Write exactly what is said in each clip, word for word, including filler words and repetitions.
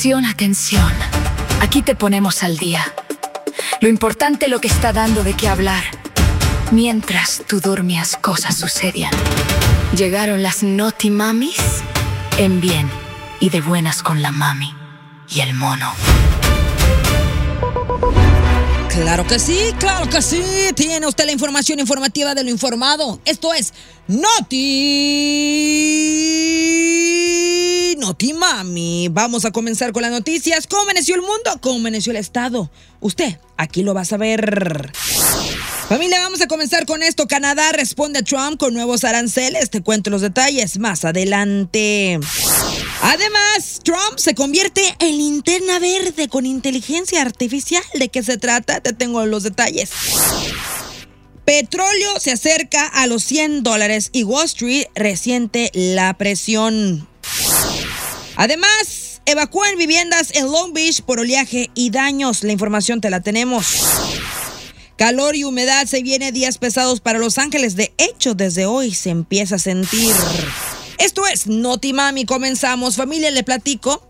Atención, atención. Aquí te ponemos al día. Lo importante, lo que está dando de qué hablar. Mientras tú dormías, cosas sucedían. Llegaron las Naughty Mamis en bien y de buenas con la mami y el mono. Claro que sí, claro que sí. Tiene usted la información informativa de lo informado. Esto es Naughty Naughty Mami. Vamos a comenzar con las noticias. ¿Cómo amaneció el mundo? ¿Cómo amaneció el estado? Usted aquí lo va a saber. Familia, vamos a comenzar con esto. Canadá responde a Trump con nuevos aranceles. Te cuento los detalles más adelante. Además, Trump se convierte en linterna verde con inteligencia artificial. ¿De qué se trata? Te tengo los detalles. Petróleo se acerca a los cien dólares y Wall Street resiente la presión. Además, evacúan viviendas en Long Beach por oleaje y daños. La información te la tenemos. Calor y humedad, se viene días pesados para Los Ángeles. De hecho, desde hoy se empieza a sentir. Esto es Naughty Mami. Comenzamos. Familia, le platico.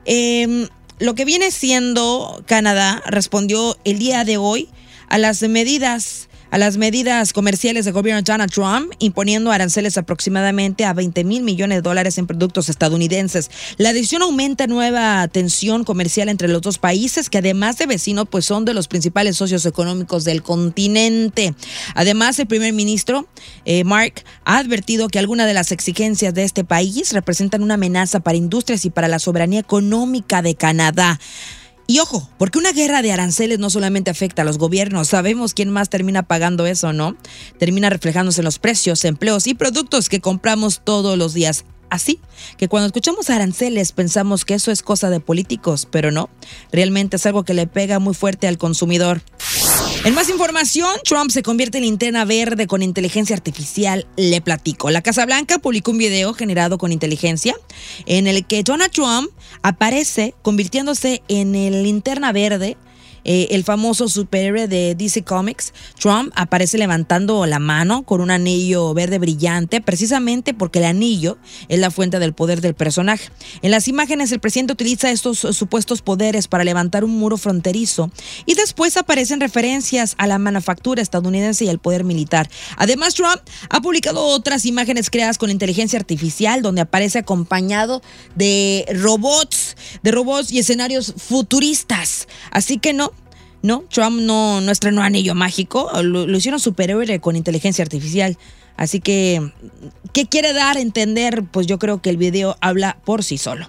Eh, lo que viene siendo Canadá respondió el día de hoy a las medidas a las medidas comerciales del gobierno de Donald Trump, imponiendo aranceles aproximadamente a veinte mil millones de dólares en productos estadounidenses. La decisión aumenta nueva tensión comercial entre los dos países, que además de vecinos, pues son de los principales socios económicos del continente. Además, el primer ministro, eh, Mark, ha advertido que algunas de las exigencias de este país representan una amenaza para industrias y para la soberanía económica de Canadá. Y ojo, porque una guerra de aranceles no solamente afecta a los gobiernos, sabemos quién más termina pagando eso, ¿no? Termina reflejándose en los precios, empleos y productos que compramos todos los días. Así que cuando escuchamos aranceles pensamos que eso es cosa de políticos, pero no, realmente es algo que le pega muy fuerte al consumidor. En más información, Trump se convierte en linterna verde con inteligencia artificial. Le platico. La Casa Blanca publicó un video generado con inteligencia en el que Donald Trump aparece convirtiéndose en el linterna verde. Eh, el famoso superhéroe de D C Comics, Trump, aparece levantando la mano con un anillo verde brillante, precisamente porque el anillo es la fuente del poder del personaje. En las imágenes, el presidente utiliza estos supuestos poderes para levantar un muro fronterizo y después aparecen referencias a la manufactura estadounidense y al poder militar. Además, Trump ha publicado otras imágenes creadas con inteligencia artificial, donde aparece acompañado de robots, de robots y escenarios futuristas. Así que no, No, Trump no, no estrenó anillo mágico, lo, lo hicieron superhéroe con inteligencia artificial. Así que, ¿qué quiere dar a entender? Pues yo creo que el video habla por sí solo.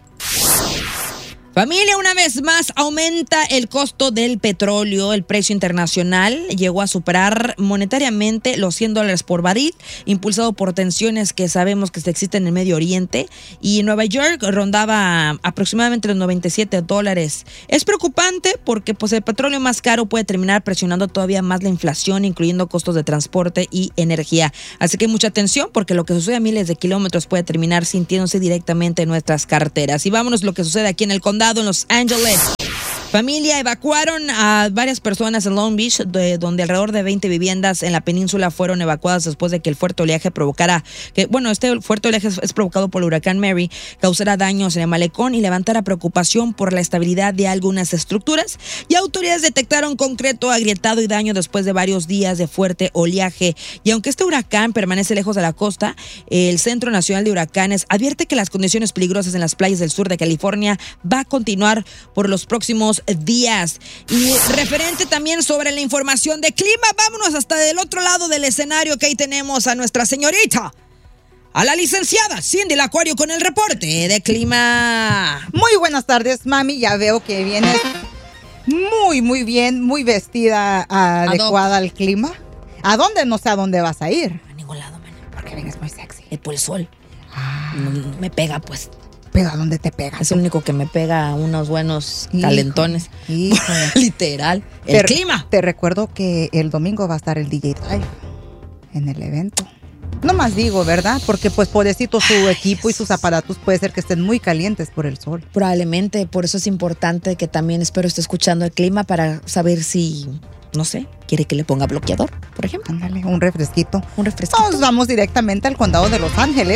Familia, una vez más aumenta el costo del petróleo. El precio internacional llegó a superar monetariamente los cien dólares por barril, impulsado por tensiones que sabemos que existen en el Medio Oriente. Y en Nueva York rondaba aproximadamente los noventa y siete dólares. Es preocupante porque pues, el petróleo más caro puede terminar presionando todavía más la inflación, incluyendo costos de transporte y energía. Así que mucha atención, porque lo que sucede a miles de kilómetros puede terminar sintiéndose directamente en nuestras carteras. Y vámonos a lo que sucede aquí en el condado, en Los Ángeles. Familia, evacuaron a varias personas en Long Beach, de, donde alrededor de veinte viviendas en la península fueron evacuadas después de que el fuerte oleaje provocara, que bueno, este fuerte oleaje es, es provocado por el huracán Mary, causara daños en el malecón y levantara preocupación por la estabilidad de algunas estructuras. Y autoridades detectaron concreto agrietado y daño después de varios días de fuerte oleaje. Y aunque este huracán permanece lejos de la costa, el Centro Nacional de Huracanes advierte que las condiciones peligrosas en las playas del sur de California va a continuar por los próximos días. Y referente también sobre la información de clima, vámonos hasta del otro lado del escenario, que ahí tenemos a nuestra señorita, a la licenciada Cindy La Acuario con el reporte de clima. Muy buenas tardes, mami. Ya veo que vienes muy, muy bien, muy vestida, adecuada al clima. ¿A dónde? No sé a dónde vas a ir. A ningún lado, man. Porque vienes muy sexy. Es por el sol. Ah. No, me pega, pues. ¿Pero a dónde te pega? Es el único que me pega unos buenos hijo, calentones. Hijo. Literal. El te, clima. Te recuerdo que el domingo va a estar el D J Live en el evento. No más digo, ¿verdad? Porque pues pobrecito su Ay, equipo Jesús. Y sus aparatos puede ser que estén muy calientes por el sol. Probablemente, por eso es importante que también espero esté escuchando el clima para saber si, no sé, quiere que le ponga bloqueador, por ejemplo. Ándale, un refresquito. Un refresquito. Nos vamos directamente al condado de Los Ángeles.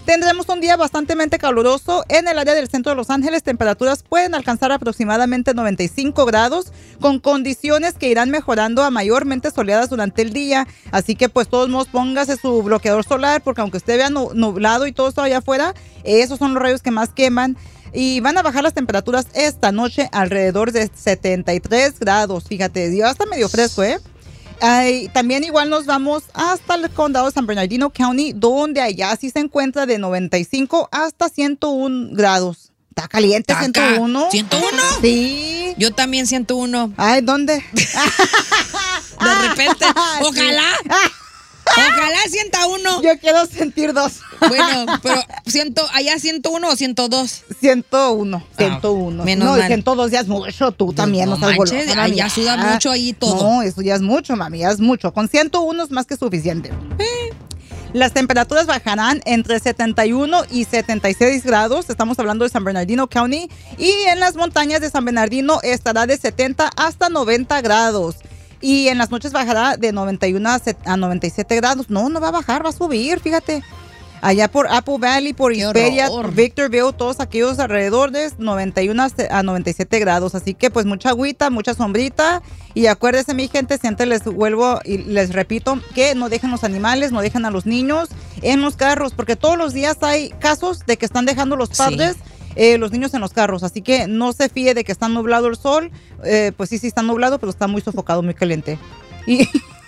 Tendremos un día bastante caluroso en el área del centro de Los Ángeles. Temperaturas pueden alcanzar aproximadamente noventa y cinco grados, con condiciones que irán mejorando a mayormente soleadas durante el día. Así que pues todos modos póngase su bloqueador solar, porque aunque usted vea nublado y todo eso allá afuera, esos son los rayos que más queman. Y van a bajar las temperaturas esta noche alrededor de setenta y tres grados. Fíjate, ya está medio fresco, ¿eh? Ay, también igual nos vamos hasta el condado de San Bernardino County, donde allá sí se encuentra de noventa y cinco hasta ciento uno grados. ¿Está caliente? Taca. ciento uno. ¿ciento uno? Sí. Yo también ciento uno. Ay, ¿dónde? De repente. Ojalá. Ojalá ciento uno. Yo quiero sentir dos. Bueno, pero ciento, allá ciento uno o ciento dos. ciento uno. ciento uno. Ah, menos no, mal. ciento dos ya es mucho. Tú también no no estás manches, golosa, ahí mami. ya suda Ah, mucho ahí todo. No, eso ya es mucho, mami, ya es mucho. Con ciento uno es más que suficiente. Eh. Las temperaturas bajarán entre setenta y uno y setenta y seis grados. Estamos hablando de San Bernardino County. Y en las montañas de San Bernardino estará de setenta hasta noventa grados. Y en las noches bajará de noventa y uno a noventa y siete grados. No, no va a bajar, va a subir, fíjate. Allá por Apple Valley, por Hesperia, Victorville, todos aquellos alrededores, noventa y uno a noventa y siete grados. Así que pues mucha agüita, mucha sombrita. Y acuérdense, mi gente, siempre les vuelvo y les repito que no dejen los animales, no dejen a los niños en los carros, porque todos los días hay casos de que están dejando los padres sí. eh, los niños en los carros. Así que no se fíe de que está nublado el sol. Eh, pues sí, sí está nublado, pero está muy sofocado, muy caliente. Y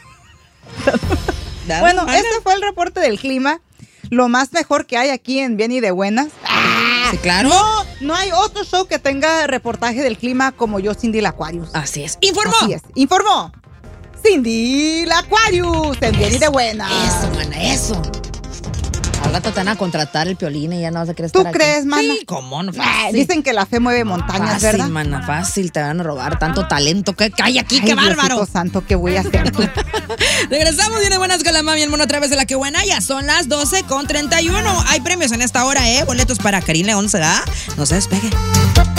bueno, mana. Este fue el reporte del clima. Lo más mejor que hay aquí en Bien y de Buenas. ¡Ah! Sí, claro. No, no hay otro show que tenga reportaje del clima como yo, Cindy la Aquarius. Así es. ¡Informó! Así es. Informó Cindy la Aquarius en Bien y de Buenas. Eso, mana, eso. Al rato te van a contratar el Piolín y ya no vas a querer estar ¿Tú aquí. crees, mana? Sí, cómo no. Ah, dicen que la fe mueve montañas, fácil, ¿verdad? Mana, fácil. Te van a robar tanto talento que, que hay aquí. Ay, ¡qué bárbaro! Diosito santo, ¿qué voy a hacer? Regresamos Bien de Buenas con la mami y el mono a través de la que buena. Ya son las doce con treinta y uno. Hay premios en esta hora, ¿eh? Boletos para Karim León, ¿será? No se despegue.